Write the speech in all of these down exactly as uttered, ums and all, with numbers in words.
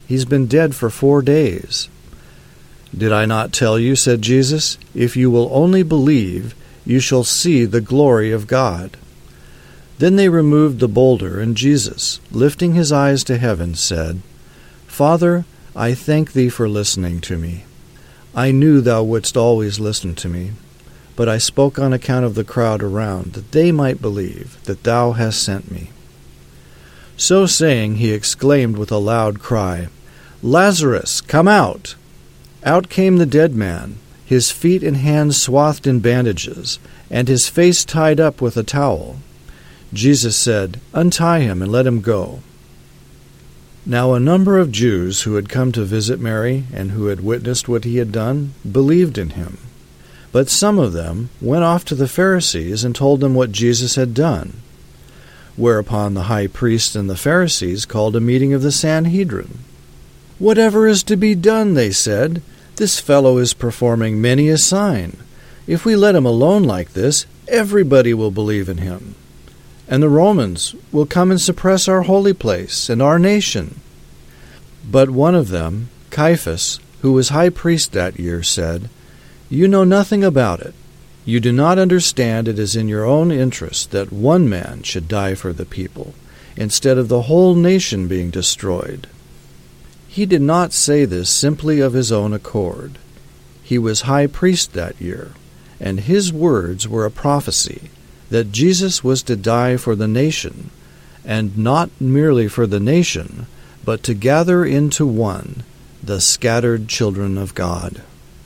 He's been dead for four days." "Did I not tell you," said Jesus, "if you will only believe, you shall see the glory of God?" Then they removed the boulder, and Jesus, lifting his eyes to heaven, said, "Father, I thank thee for listening to me. I knew thou wouldst always listen to me, but I spoke on account of the crowd around, that they might believe that thou hast sent me." So saying, he exclaimed with a loud cry, "Lazarus, come out!" Out came the dead man, his feet and hands swathed in bandages, and his face tied up with a towel. Jesus said, "Untie him and let him go." Now a number of Jews who had come to visit Mary and who had witnessed what he had done believed in him. But some of them went off to the Pharisees and told them what Jesus had done. Whereupon the high priests and the Pharisees called a meeting of the Sanhedrin. "Whatever is to be done," they said, "this fellow is performing many a sign. If we let him alone like this, everybody will believe in him. And the Romans will come and suppress our holy place and our nation." But one of them, Caiaphas, who was high priest that year, said, "You know nothing about it. You do not understand it is in your own interest that one man should die for the people, instead of the whole nation being destroyed." He did not say this simply of his own accord. He was high priest that year, and his words were a prophecy that Jesus was to die for the nation, and not merely for the nation, but to gather into one the scattered children of God.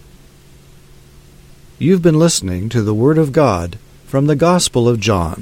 You've been listening to the Word of God from the Gospel of John.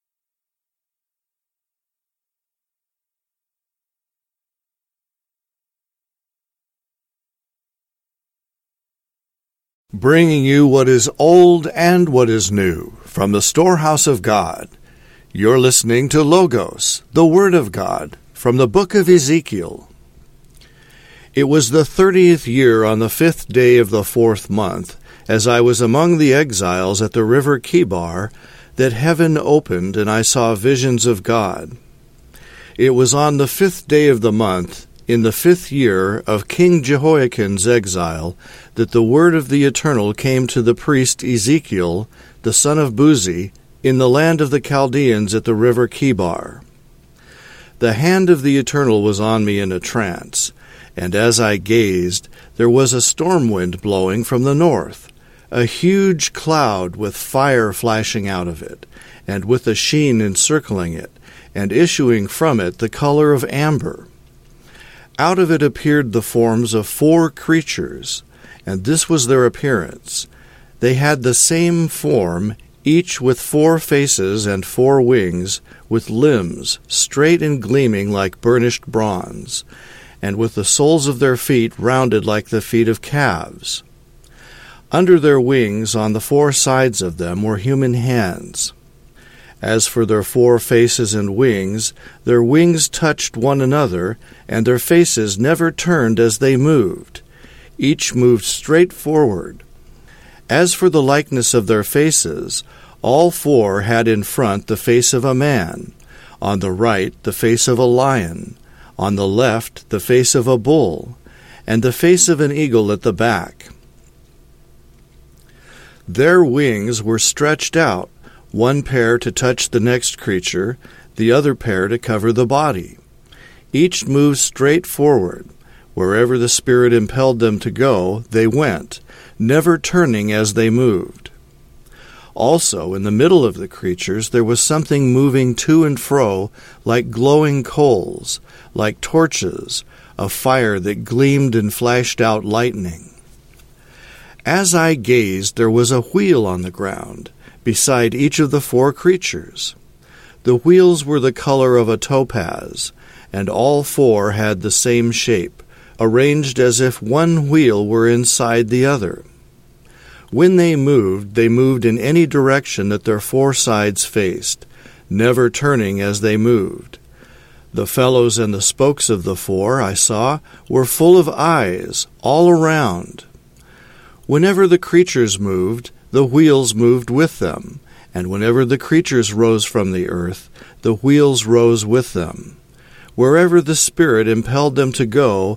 Bringing you what is old and what is new from the storehouse of God. You're listening to Logos, the Word of God, from the book of Ezekiel. It was the thirtieth year on the fifth day of the fourth month, as I was among the exiles at the river Chebar, that heaven opened, and I saw visions of God. It was on the fifth day of the month, in the fifth year of King Jehoiachin's exile, that the word of the Eternal came to the priest Ezekiel, the son of Buzi, in the land of the Chaldeans at the river Chebar. The hand of the Eternal was on me in a trance, and as I gazed, there was a storm wind blowing from the north, a huge cloud with fire flashing out of it, and with a sheen encircling it, and issuing from it the color of amber. Out of it appeared the forms of four creatures, and this was their appearance. They had the same form, each with four faces and four wings, with limbs straight and gleaming like burnished bronze, and with the soles of their feet rounded like the feet of calves. Under their wings, on the four sides of them, were human hands. As for their four faces and wings, their wings touched one another, and their faces never turned as they moved. Each moved straight forward. As for the likeness of their faces, all four had in front the face of a man, on the right the face of a lion, on the left the face of a bull, and the face of an eagle at the back. Their wings were stretched out, one pair to touch the next creature, the other pair to cover the body. Each moved straight forward. Wherever the Spirit impelled them to go, they went, never turning as they moved. Also, in the middle of the creatures, there was something moving to and fro like glowing coals, like torches, of fire that gleamed and flashed out lightning. As I gazed, there was a wheel on the ground, beside each of the four creatures. The wheels were the color of a topaz, and all four had the same shape, arranged as if one wheel were inside the other. When they moved, they moved in any direction that their four sides faced, never turning as they moved. The felloes and the spokes of the four, I saw, were full of eyes all around. Whenever the creatures moved, the wheels moved with them, and whenever the creatures rose from the earth, the wheels rose with them. Wherever the Spirit impelled them to go,